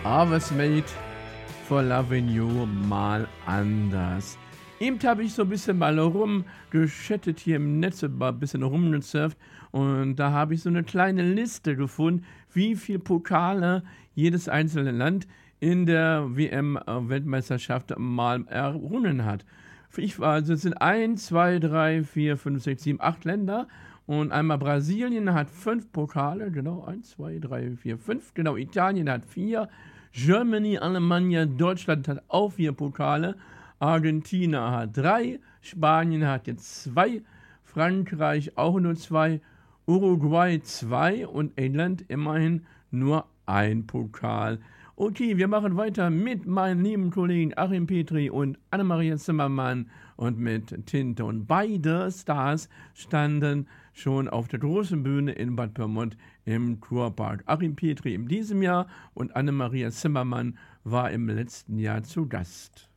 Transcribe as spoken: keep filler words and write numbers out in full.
I was made for loving you mal anders. Eben habe ich so ein bisschen mal rumgeschattet hier im Netz, ein bisschen rumgesurft und da habe ich so eine kleine Liste gefunden, wie viele Pokale jedes einzelne Land in der W M-Weltmeisterschaft mal errungen hat. Ich war, also es sind eins, zwei, drei, vier, fünf, sechs, sieben, acht Länder. Und einmal Brasilien hat fünf Pokale, genau, eins, zwei, drei, vier, fünf. Genau, Italien hat vier. Germany, Alemania, Deutschland hat auch vier Pokale. Argentinien hat drei. Spanien hat jetzt zwei. Frankreich auch nur zwei. Uruguay zwei. Und England immerhin nur ein Pokal. Okay, wir machen weiter mit meinen lieben Kollegen Achim Petri und Annemaria Zimmermann und mit Tinte. Und beide Stars standen schon auf der großen Bühne in Bad Pyrmont im Kurpark. Achim Petri in diesem Jahr und Annemaria Zimmermann war im letzten Jahr zu Gast.